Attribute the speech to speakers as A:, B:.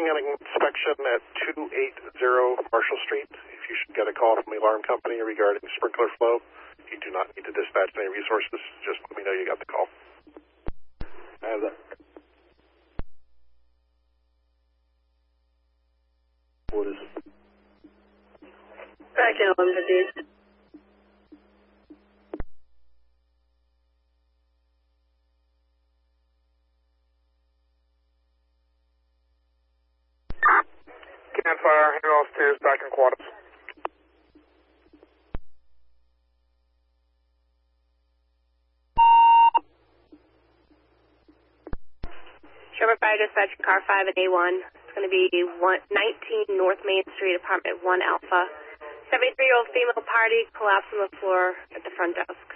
A: having an inspection at 280 Marshall Street. If you should get a call from the alarm company regarding sprinkler flow, you do not need to dispatch any resources. Just let me know you got the call.
B: I have that. What is it?
C: Back in 11:15.
D: Fire, handoff stairs, back in quarters.
C: Sherman Fire Dispatch, car 5 at A1. It's going to be 19 North Main Street, apartment 1 Alpha. 73-year-old female party collapsed on the floor at the front desk.